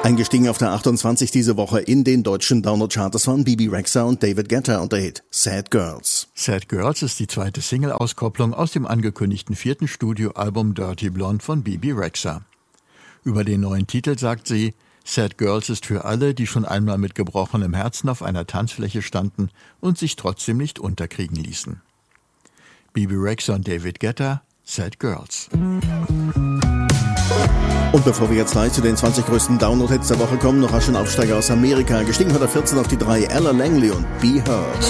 Eingestiegen auf der 28 diese Woche in den deutschen Download-Charts waren Bebe Rexha und David Guetta und der Hit Sad Girls. Sad Girls ist die zweite Single-Auskopplung aus dem angekündigten 4. Studioalbum Dirty Blonde von Bebe Rexha. Über den neuen Titel sagt sie: Sad Girls ist für alle, die schon einmal mit gebrochenem Herzen auf einer Tanzfläche standen und sich trotzdem nicht unterkriegen ließen. Bebe Rexha und David Guetta, Sad Girls. Und bevor wir jetzt gleich zu den 20 größten Download-Hits der Woche kommen, noch rasch ein Aufsteiger aus Amerika. Gestiegen hat er 14 auf die 3, Ella Langley und Be Heard.